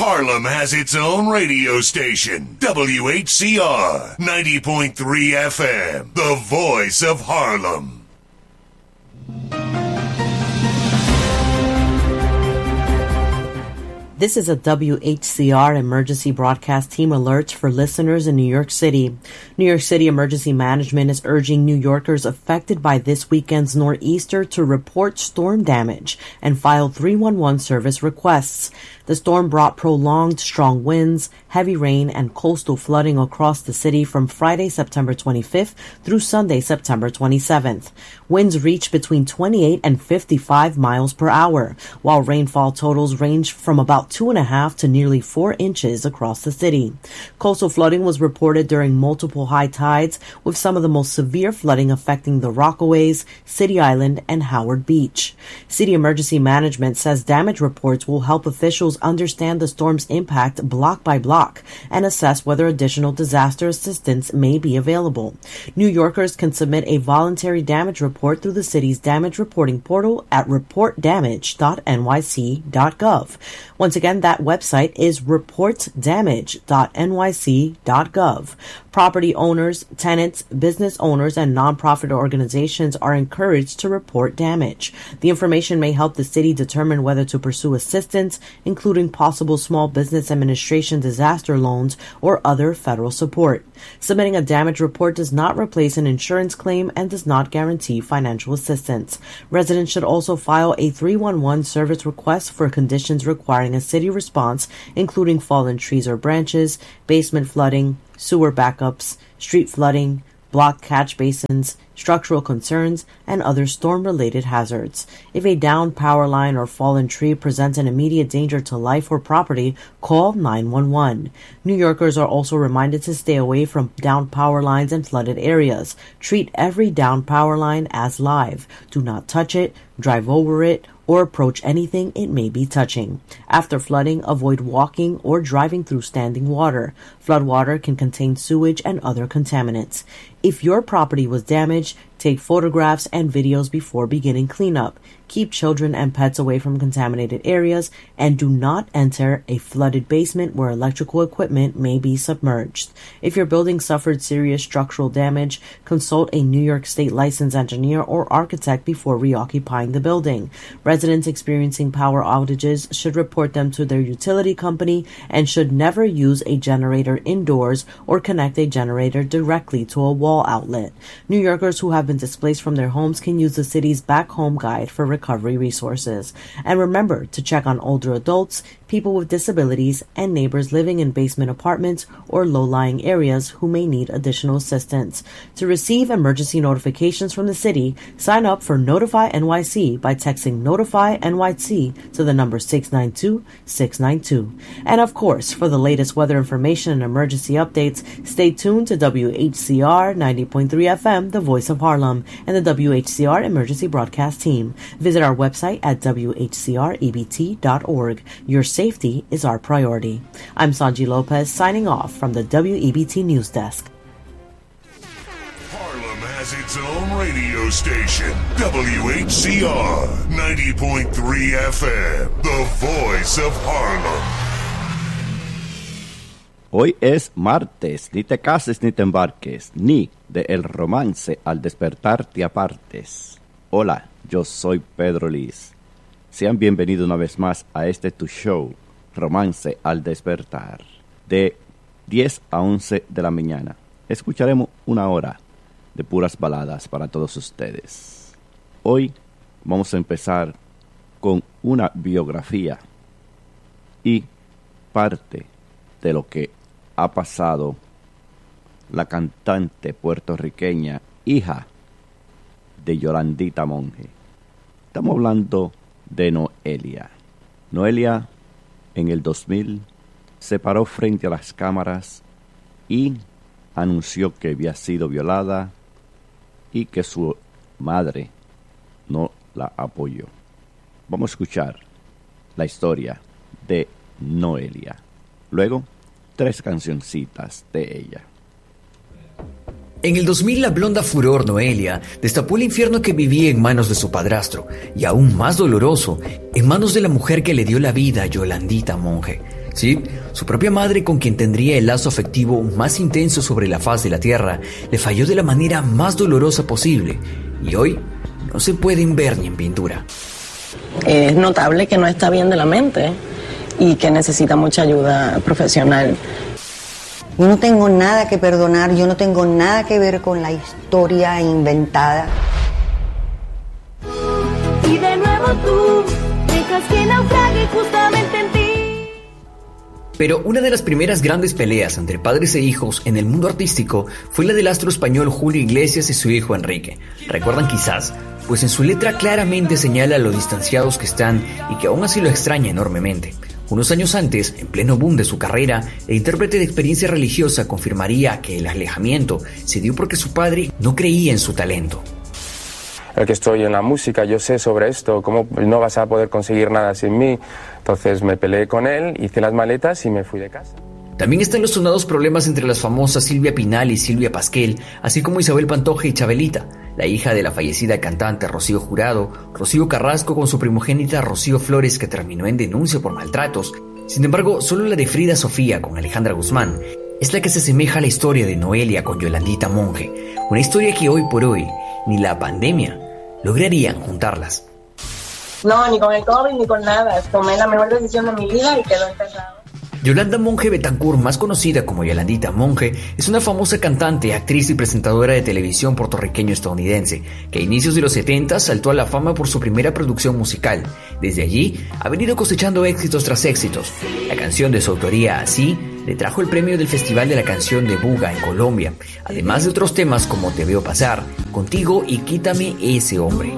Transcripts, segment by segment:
Harlem has its own radio station, WHCR 90.3 FM, the voice of Harlem. This is a WHCR emergency broadcast team alert for listeners in New York City. New York City Emergency Management is urging New Yorkers affected by this weekend's nor'easter to report storm damage and file 311 service requests. The storm brought prolonged strong winds, heavy rain, and coastal flooding across the city from Friday, September 25th through Sunday, September 27th. Winds reached between 28 and 55 miles per hour, while rainfall totals ranged from about 2.5 to nearly 4 inches across the city. Coastal flooding was reported during multiple high tides, with some of the most severe flooding affecting the Rockaways, City Island, and Howard Beach. City Emergency Management says damage reports will help officials understand the storm's impact block by block and assess whether additional disaster assistance may be available. New Yorkers can submit a voluntary damage report through the city's damage reporting portal at reportdamage.nyc.gov. Once again, that website is reportdamage.nyc.gov. Property owners, tenants, business owners, and nonprofit organizations are encouraged to report damage. The information may help the city determine whether to pursue assistance, including possible Small Business Administration disaster loans or other federal support. Submitting a damage report does not replace an insurance claim and does not guarantee financial assistance. Residents should also file a 311 service request for conditions requiring a city response, including fallen trees or branches, basement flooding, sewer backups, street flooding, blocked catch basins, structural concerns, and other storm-related hazards. If a downed power line or fallen tree presents an immediate danger to life or property, call 911. New Yorkers are also reminded to stay away from downed power lines and flooded areas. Treat every downed power line as live. Do not touch it, drive over it, or approach anything it may be touching. After flooding, avoid walking or driving through standing water. Floodwater can contain sewage and other contaminants. If your property was damaged, take photographs and videos before beginning cleanup. Keep children and pets away from contaminated areas, and do not enter a flooded basement where electrical equipment may be submerged. If your building suffered serious structural damage, consult a New York State licensed engineer or architect before reoccupying the building. Residents experiencing power outages should report them to their utility company and should never use a generator indoors or connect a generator directly to a wall outlet. New Yorkers who have been displaced from their homes can use the city's Back Home Guide for recovery resources. And remember to check on older adults, people with disabilities, and neighbors living in basement apartments or low-lying areas who may need additional assistance. To receive emergency notifications from the city, sign up for Notify NYC by texting Notify NYC to the number 692-692. And of course, for the latest weather information and emergency updates, stay tuned to WHCR 90.3 FM, the voice of Harlem, and the WHCR Emergency Broadcast Team. Visit our website at WHCREBT.org. Your safety is our priority. I'm Sanji Lopez signing off from the WEBT News Desk. Harlem has its own radio station, WHCR 90.3 FM, the voice of Harlem. Hoy es martes, ni te cases ni te embarques, ni de el romance al despertar te apartes. Hola, yo soy Pedro Liz. Sean bienvenidos una vez más a este tu show, Romance al despertar. De 10 a 11 de la mañana, escucharemos una hora de puras baladas para todos ustedes. Hoy vamos a empezar con una biografía y parte de lo que ha pasado la cantante puertorriqueña, hija de Yolandita Monge. Estamos hablando de Noelia. Noelia en el 2000 se paró frente a las cámaras y anunció que había sido violada y que su madre no la apoyó. Vamos a escuchar la historia de Noelia. Luego, 3 cancioncitas de ella. En el 2000, la blonda furor Noelia destapó el infierno que vivía en manos de su padrastro, y aún más doloroso, en manos de la mujer que le dio la vida a Yolandita Monge, Sí, su propia madre, con quien tendría el lazo afectivo más intenso sobre la faz de la tierra, le falló de la manera más dolorosa posible y hoy no se pueden ver ni en pintura. Es notable que no está bien de la mente y que necesita mucha ayuda profesional. Yo no tengo nada que perdonar, yo no tengo nada que ver con la historia inventada. Y de nuevo tú dejas que naufrague justamente en ti. Pero una de las primeras grandes peleas entre padres e hijos en el mundo artístico fue la del astro español Julio Iglesias y su hijo Enrique. ¿Recuerdan quizás? Pues en su letra claramente señala lo distanciados que están y que aún así lo extraña enormemente. Unos años antes, en pleno boom de su carrera, el intérprete de Experiencia Religiosa confirmaría que el alejamiento se dio porque su padre no creía en su talento. El que estoy en la música, yo sé sobre esto, ¿cómo no vas a poder conseguir nada sin mí? Entonces me peleé con él, hice las maletas y me fui de casa. También están los sonados problemas entre las famosas Silvia Pinal y Silvia Pasquel, así como Isabel Pantoja y Chabelita, la hija de la fallecida cantante Rocío Jurado, Rocío Carrasco con su primogénita Rocío Flores, que terminó en denuncia por maltratos. Sin embargo, solo la de Frida Sofía con Alejandra Guzmán es la que se asemeja a la historia de Noelia con Yolandita Monge, una historia que hoy por hoy ni la pandemia lograrían juntarlas. No, ni con el COVID ni con nada. Tomé la mejor decisión de mi vida y quedó enterrado. Yolanda Monge Betancourt, más conocida como Yolandita Monge, es una famosa cantante, actriz y presentadora de televisión puertorriqueño-estadounidense, que a inicios de los 70 saltó a la fama por su primera producción musical. Desde allí, ha venido cosechando éxitos tras éxitos. La canción de su autoría, Así, le trajo el premio del Festival de la Canción de Buga en Colombia, además de otros temas como Te Veo Pasar, Contigo y Quítame Ese Hombre.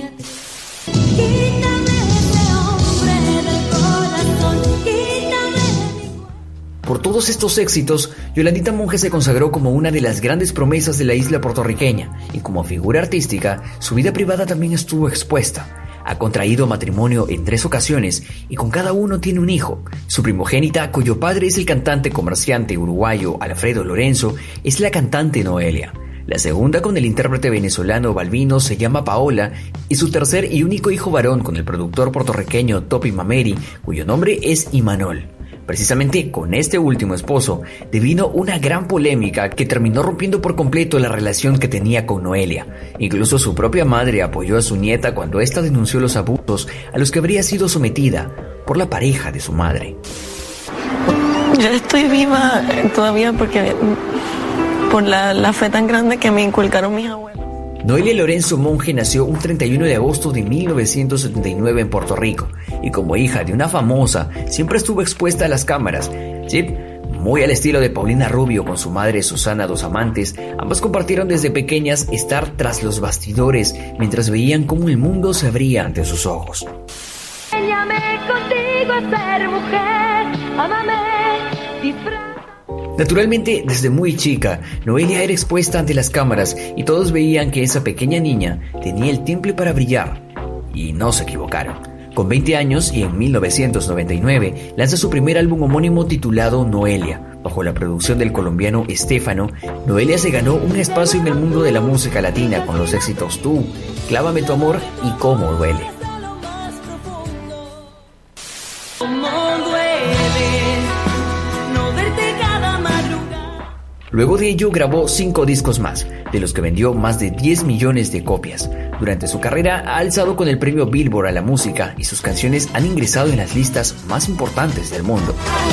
Por todos estos éxitos, Yolandita Monge se consagró como una de las grandes promesas de la isla puertorriqueña, y como figura artística, su vida privada también estuvo expuesta. Ha contraído matrimonio en 3 ocasiones y con cada uno tiene un hijo. Su primogénita, cuyo padre es el cantante comerciante uruguayo Alfredo Lorenzo, es la cantante Noelia. La segunda, con el intérprete venezolano Balvino, se llama Paola, y su tercer y único hijo varón con el productor puertorriqueño Topi Mameri, cuyo nombre es Imanol. Precisamente con este último esposo devino una gran polémica que terminó rompiendo por completo la relación que tenía con Noelia. Incluso su propia madre apoyó a su nieta cuando ésta denunció los abusos a los que habría sido sometida por la pareja de su madre. Yo estoy viva todavía porque por la fe tan grande que me inculcaron mis abuelos. Noelia Lorenzo Monge nació un 31 de agosto de 1979 en Puerto Rico y como hija de una famosa siempre estuvo expuesta a las cámaras. Sí, muy al estilo de Paulina Rubio con su madre Susana Dos Amantes, ambas compartieron desde pequeñas estar tras los bastidores mientras veían cómo el mundo se abría ante sus ojos. Enséñame contigo a ser mujer, ámame, disfruta. Naturalmente, desde muy chica, Noelia era expuesta ante las cámaras y todos veían que esa pequeña niña tenía el temple para brillar. Y no se equivocaron. Con 20 años y en 1999 lanza su primer álbum homónimo titulado Noelia. Bajo la producción del colombiano Estefano, Noelia se ganó un espacio en el mundo de la música latina con los éxitos Tú, Clávame tu amor y Cómo duele. Luego de ello grabó 5 discos más, de los que vendió más de 10 millones de copias. Durante su carrera ha alzado con el premio Billboard a la música y sus canciones han ingresado en las listas más importantes del mundo.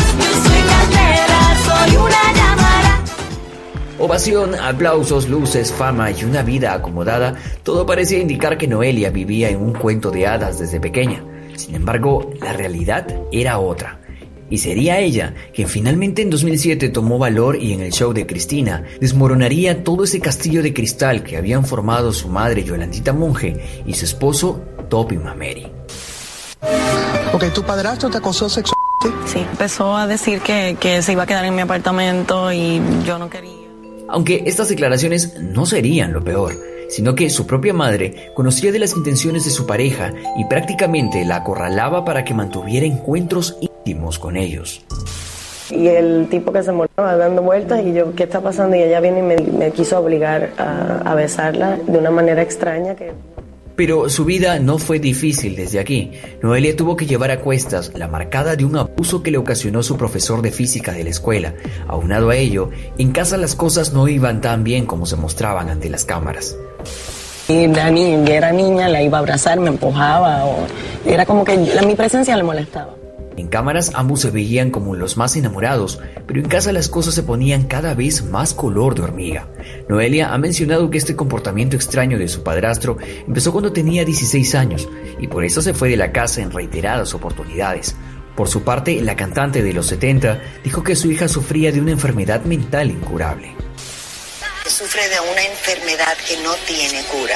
Ovación, aplausos, luces, fama y una vida acomodada, todo parecía indicar que Noelia vivía en un cuento de hadas desde pequeña. Sin embargo, la realidad era otra. Y sería ella quien finalmente en 2007 tomó valor y en el show de Cristina desmoronaría todo ese castillo de cristal que habían formado su madre Yolandita Monge y su esposo Topi Mameri. Ok, ¿tu padrastro te acosó sexualmente? Sí, empezó a decir que se iba a quedar en mi apartamento y yo no quería. Aunque estas declaraciones no serían lo peor, sino que su propia madre conocía de las intenciones de su pareja y prácticamente la acorralaba para que mantuviera encuentros íntimos con ellos. Y el tipo que se moraba dando vueltas y yo, ¿qué está pasando? Y ella viene y me quiso obligar a besarla de una manera extraña que Pero su vida no fue difícil desde aquí. Noelia tuvo que llevar a cuestas la marcada de un abuso que le ocasionó su profesor de física de la escuela. Aunado a ello, en casa las cosas no iban tan bien como se mostraban ante las cámaras. Y Dani, que era niña, la iba a abrazar, me empujaba, o era como que mi presencia le molestaba. En cámaras ambos se veían como los más enamorados, pero en casa las cosas se ponían cada vez más color de hormiga. Noelia ha mencionado que este comportamiento extraño de su padrastro empezó cuando tenía 16 años y por eso se fue de la casa en reiteradas oportunidades. Por su parte, la cantante de los 70 dijo que su hija sufría de una enfermedad mental incurable. Sufre de una enfermedad que no tiene cura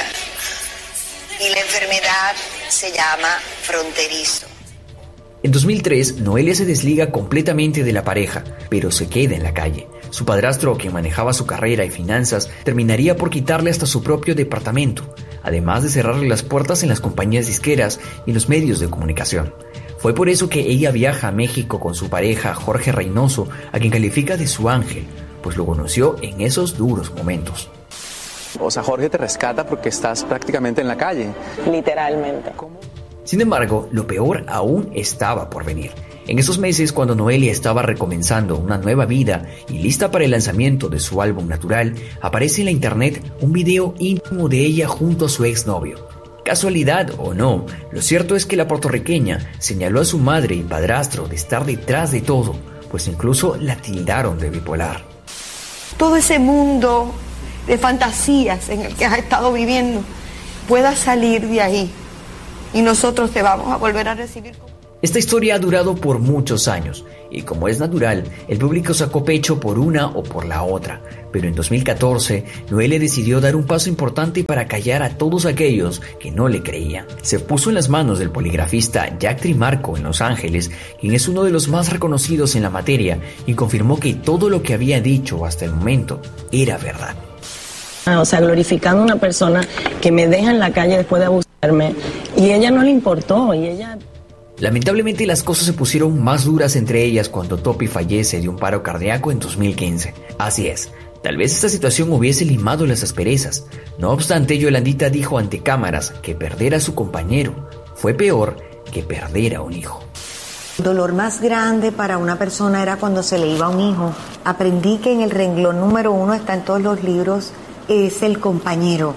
y la enfermedad se llama fronterizo. En 2003, Noelia se desliga completamente de la pareja, pero se queda en la calle. Su padrastro, quien manejaba su carrera y finanzas, terminaría por quitarle hasta su propio departamento, además de cerrarle las puertas en las compañías disqueras y en los medios de comunicación. Fue por eso que ella viaja a México con su pareja Jorge Reynoso, a quien califica de su ángel, pues lo conoció en esos duros momentos. O sea, Jorge te rescata porque estás prácticamente en la calle. Literalmente. Sin embargo, lo peor aún estaba por venir. En esos meses, cuando Noelia estaba recomenzando una nueva vida y lista para el lanzamiento de su álbum Natural, aparece en la internet un video íntimo de ella junto a su exnovio. Casualidad o no, lo cierto es que la puertorriqueña señaló a su madre y padrastro de estar detrás de todo, pues incluso la tildaron de bipolar. Todo ese mundo de fantasías en el que has estado viviendo pueda salir de ahí. Y nosotros te vamos a volver a recibir. Esta historia ha durado por muchos años y como es natural, el público sacó pecho por una o por la otra. Pero en 2014, Noelia decidió dar un paso importante para callar a todos aquellos que no le creían. Se puso en las manos del poligrafista Jack Trimarco en Los Ángeles, quien es uno de los más reconocidos en la materia, y confirmó que todo lo que había dicho hasta el momento era verdad. O sea, glorificando a una persona que me deja en la calle después de abusarme y ella no le importó y ella... Lamentablemente las cosas se pusieron más duras entre ellas cuando Topi fallece de un paro cardíaco en 2015. Así es, tal vez esta situación hubiese limado las asperezas. No obstante, Yolandita dijo ante cámaras que perder a su compañero fue peor que perder a un hijo. El dolor más grande para una persona era cuando se le iba un hijo. Aprendí que en el renglón número 1 está en todos los libros, es el compañero.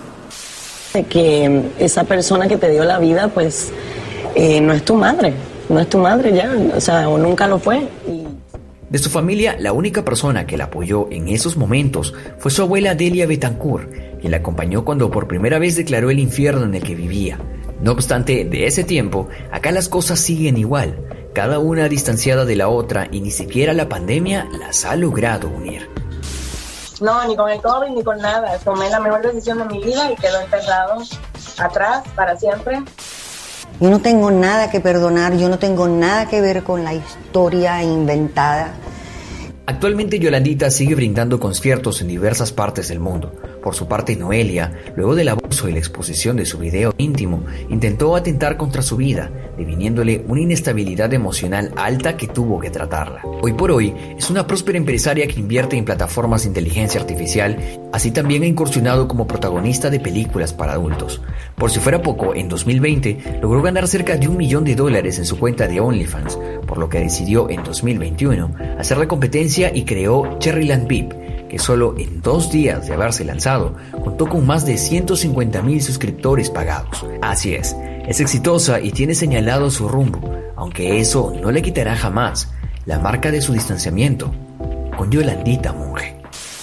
Que esa persona que te dio la vida, pues, no es tu madre ya, o sea, o nunca lo fue. De su familia, la única persona que la apoyó en esos momentos fue su abuela Delia Betancourt, quien la acompañó cuando por primera vez declaró el infierno en el que vivía. No obstante, de ese tiempo, acá las cosas siguen igual, cada una distanciada de la otra y ni siquiera la pandemia las ha logrado unir. No, ni con el COVID ni con nada. Tomé la mejor decisión de mi vida y quedó enterrado atrás para siempre. Yo no tengo nada que perdonar, yo no tengo nada que ver con la historia inventada. Actualmente Yolandita sigue brindando conciertos en diversas partes del mundo. Por su parte, Noelia, luego del abuso y la exposición de su video íntimo, intentó atentar contra su vida, deviniéndole una inestabilidad emocional alta que tuvo que tratarla. Hoy por hoy, es una próspera empresaria que invierte en plataformas de inteligencia artificial, así también ha incursionado como protagonista de películas para adultos. Por si fuera poco, en 2020 logró ganar cerca de $1 millón en su cuenta de OnlyFans, por lo que decidió en 2021 hacer la competencia y creó Cherryland VIP, que solo en 2 días de haberse lanzado, contó con más de 150,000 suscriptores pagados. Así es exitosa y tiene señalado su rumbo, aunque eso no le quitará jamás la marca de su distanciamiento con Yolandita Monge.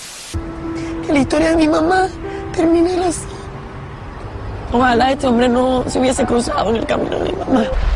Que la historia de mi mamá termine así. Ojalá este hombre no se hubiese cruzado en el camino de mi mamá.